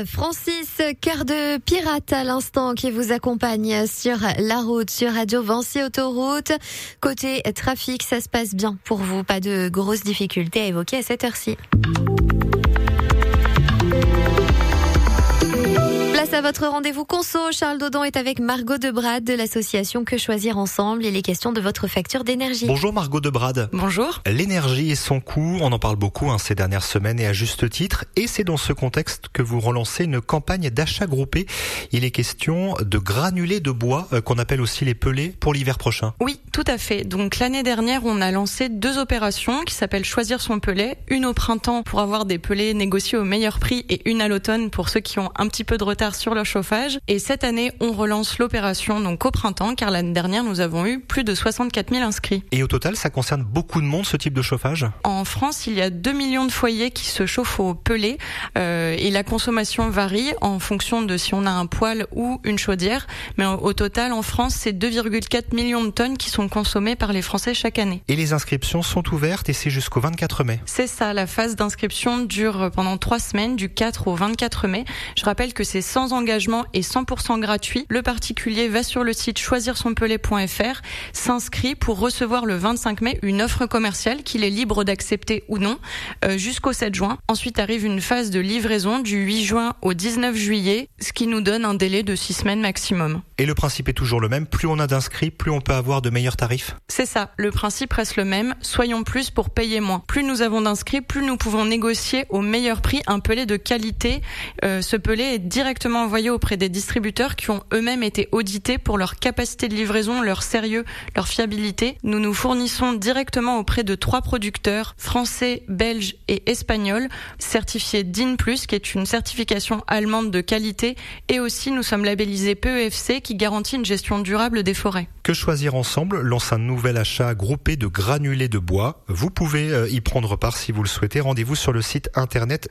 Francis, cœur de pirate à l'instant qui vous accompagne sur la route, sur Radio Vancy Autoroute. Côté trafic, ça se passe bien pour vous, pas de grosses difficultés à évoquer à cette heure-ci. Place à votre rendez-vous conso. Charles Dodon est avec Margot Debrade de l'association Que Choisir Ensemble. Il est question de votre facture d'énergie. Bonjour Margot Debrade. Bonjour. L'énergie et son coût, on en parle beaucoup ces dernières semaines et à juste titre. Et c'est dans ce contexte que vous relancez une campagne d'achat groupé. Il est question de granulés de bois, qu'on appelle aussi les pellets, pour l'hiver prochain. Oui, tout à fait. Donc l'année dernière, on a lancé 2 opérations qui s'appellent Choisir son pellet. Une au printemps pour avoir des pellets négociés au meilleur prix et une à l'automne pour ceux qui ont un petit peu de retard sur leur chauffage. Et cette année, on relance l'opération donc au printemps, car l'année dernière, nous avons eu plus de 64 000 inscrits. Et au total, ça concerne beaucoup de monde, ce type de chauffage ? En France, il y a 2 millions de foyers qui se chauffent au pellet et la consommation varie en fonction de si on a un poêle ou une chaudière. Mais au total, en France, c'est 2,4 millions de tonnes qui sont consommées par les Français chaque année. Et les inscriptions sont ouvertes et c'est jusqu'au 24 mai. C'est ça, la phase d'inscription dure pendant 3 semaines, du 4 au 24 mai. Je rappelle que c'est sans engagement et 100% gratuit. Le particulier va sur le site choisirsonpellet.fr, s'inscrit pour recevoir le 25 mai une offre commerciale qu'il est libre d'accepter ou non jusqu'au 7 juin. Ensuite arrive une phase de livraison du 8 juin au 19 juillet, ce qui nous donne un délai de 6 semaines maximum. Et le principe est toujours le même, plus on a d'inscrits, plus on peut avoir de meilleurs tarifs ? C'est ça, le principe reste le même, soyons plus pour payer moins. Plus nous avons d'inscrits, plus nous pouvons négocier au meilleur prix un pellet de qualité. Ce pellet est directement envoyé auprès des distributeurs qui ont eux-mêmes été audités pour leur capacité de livraison, leur sérieux, leur fiabilité. Nous nous fournissons directement auprès de 3 producteurs, français, belges et espagnols, certifiés DIN+, qui est une certification allemande de qualité, et aussi nous sommes labellisés PEFC qui garantit une gestion durable des forêts. Que Choisir Ensemble lance un nouvel achat groupé de granulés de bois. Vous pouvez y prendre part si vous le souhaitez. Rendez-vous sur le site internet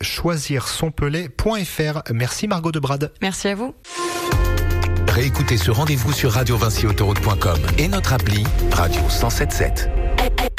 choisirsonpellet.fr. Merci Margot Debrade. Merci à vous. Réécoutez ce rendez-vous sur radiovancyautoroute.com et notre appli Radio 107.7.